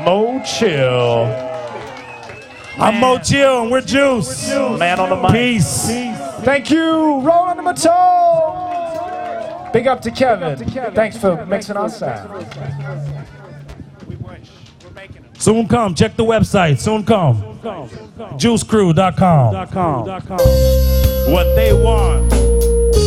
Mo Chill. I'm Mo Chill and we're Juice. Man on the mic. Peace. Thank you, Roland Matone. Big up to Kevin. Thanks for mixing our sound. Soon come. Check the website. Soon come. JuiceCrew.com. What they want.